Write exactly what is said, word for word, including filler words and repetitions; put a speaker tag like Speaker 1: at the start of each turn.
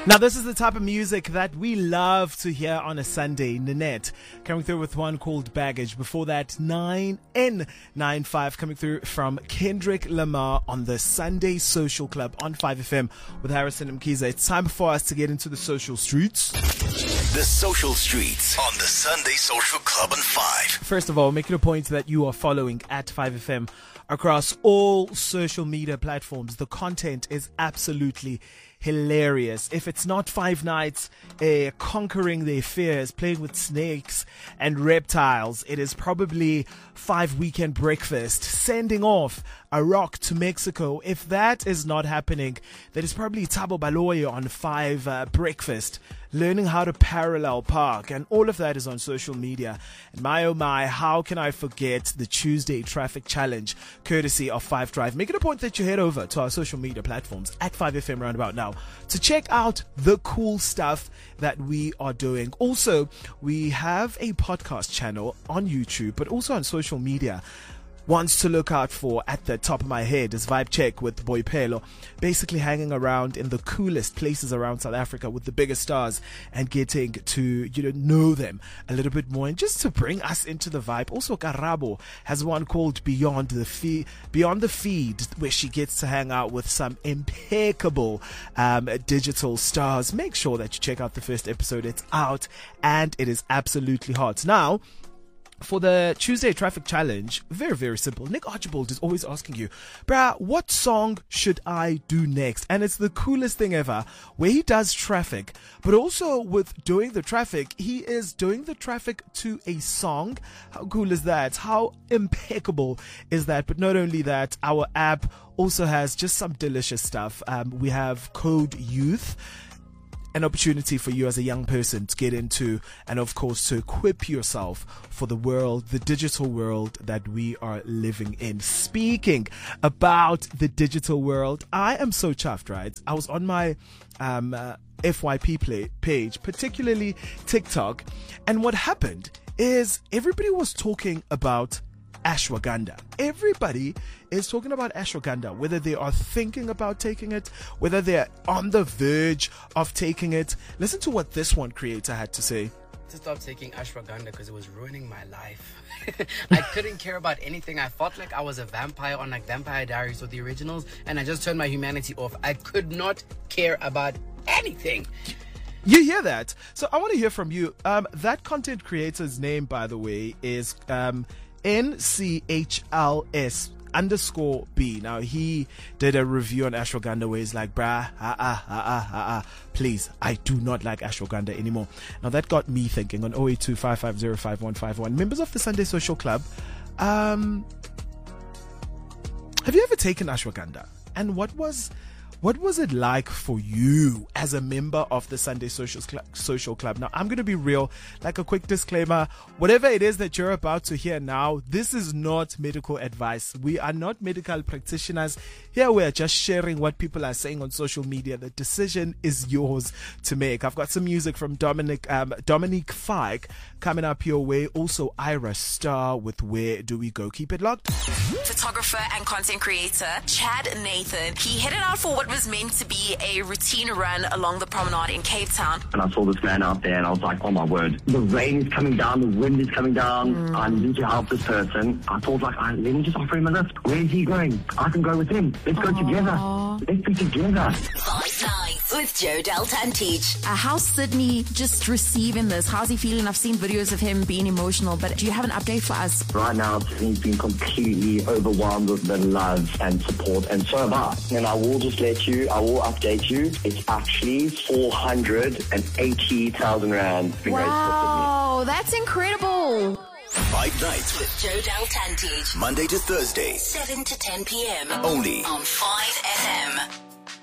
Speaker 1: Now, this is the type of music that we love to hear on a Sunday. Nanette coming through with one called Baggage. Before that, nine N ninety-five coming through from Kendrick Lamar on the Sunday Social Club on five F M with Harrison Mkhize. It's time for us to get into the social streets.
Speaker 2: The social streets on the Sunday Social Club on five.
Speaker 1: First of all, make it a point that you are following at five F M across all social media platforms. The content is absolutely hilarious. If it's not Five Nights uh, conquering their fears, playing with snakes and reptiles, it is probably Five Weekend Breakfast sending off a rock to Mexico. If that is not happening, that is probably Thabo Baloyi on Five uh, Breakfast, learning how to parallel park, and all of that is on social media. And my oh my, how can I forget the Tuesday Traffic Challenge, courtesy of Five Drive. Make it a point that you head over to our social media platforms at five F M roundabout now to check out the cool stuff that we are doing. Also, we have a podcast channel on YouTube, but also on social media. Ones to look out for at the top of my head is Vibe Check with Boy Pelo, basically hanging around in the coolest places around South Africa with the biggest stars and getting to, you know, know them a little bit more and just to bring us into the vibe. Also, Karabo has one called Beyond the Feed, Beyond the Feed, where she gets to hang out with some impeccable um, digital stars. Make sure that you check out the first episode. It's out and it is absolutely hot. Now, for the Tuesday Traffic Challenge, very, very simple. Nick Archibald is always asking you, bruh, what song should I do next? And it's the coolest thing ever, where he does traffic, but also with doing the traffic, he is doing the traffic to a song. How cool is that? How impeccable is that? But not only that, our app also has just some delicious stuff. Um, we have Code Youth, an opportunity for you as a young person to get into and of course to equip yourself for the world, the digital world that we are living in. Speaking about the digital world, I am so chuffed, right? I was on my um, uh, F Y P play page, particularly TikTok, and what happened is everybody was talking about ashwagandha. Everybody is talking about ashwagandha, whether they are thinking about taking it, whether they're on the verge of taking it. Listen to what this one creator had to say.
Speaker 3: To stop taking ashwagandha because it was ruining my life. I couldn't care about anything. I felt like I was a vampire on like Vampire Diaries with the originals, and I just turned my humanity off. I could not care about anything.
Speaker 1: You hear that? So I want to hear from you. Um, that content creator's name, by the way, is um, N C H L S underscore B. Now, he did a review on ashwagandha where he's like, bruh, ah, ah, ah, ah, ah, ah, please, I do not like ashwagandha anymore. Now, that got me thinking on zero eight two five five zero five one five one. Members of the Sunday Social Club, um, have you ever taken ashwagandha? And what was... What was it like for you as a member of the Sunday Social Club? Social Club? Now, I'm going to be real, like a quick disclaimer. Whatever it is that you're about to hear now, this is not medical advice. We are not medical practitioners. Here we are just sharing what people are saying on social media. The decision is yours to make. I've got some music from Dominic, um, Dominique Fike coming up your way. Also, Ira Star with Where Do We Go? Keep it locked.
Speaker 4: Photographer and content creator Chad Nathan. He headed out for what was meant to be a routine run along the promenade in Cape Town.
Speaker 5: And I saw this man out there and I was like, oh my word, the rain is coming down, the wind is coming down, mm. I need to help this person. I thought like, let me just offer him a lift. Where is he going? I can go with him. Let's go
Speaker 4: Aww.
Speaker 5: together. Let's be together.
Speaker 4: Five Nights with Joe Deltantich.
Speaker 6: Uh, how's Sydney just receiving this? How's he feeling? I've seen videos of him being emotional, but do you have an update for us?
Speaker 5: Right now, Sydney's been completely overwhelmed with the love and support, and so have I. And I will just let you, I will update you, it's actually four hundred eighty thousand rand.
Speaker 6: Wow, that's incredible.
Speaker 2: Five Nights
Speaker 4: with Joe Deltantich.
Speaker 2: Monday to Thursday,
Speaker 4: seven to ten p.m.
Speaker 2: only
Speaker 4: on five F M.